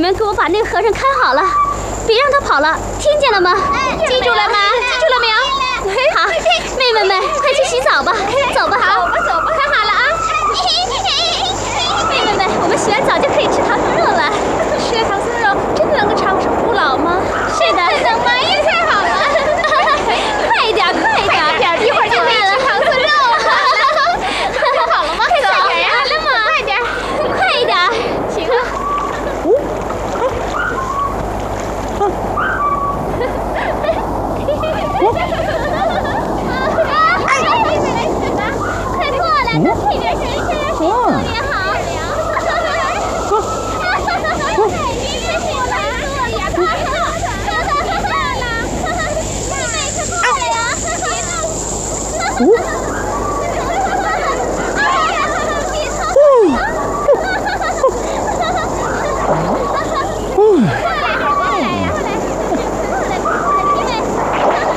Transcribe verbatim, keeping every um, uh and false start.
们给我把那个和尚看好了，别让他跑了，听见了吗？记住了吗？记住了没有？好，妹妹们，快去洗澡吧，走吧，好， 走吧走吧， 看好了啊！妹妹们，我们洗完澡就可以吃唐僧肉了。 吃了唐僧肉真的能够长生不老吗？ 是的， 能吗？也太好了！ 快一点，快一点， 快点，一会儿就可以吃唐僧肉了。看好了吗？快点呀！ 来嘛， 快点， 快一点， 行了。 快过来，跟配边谁谁谁特别好。 哦。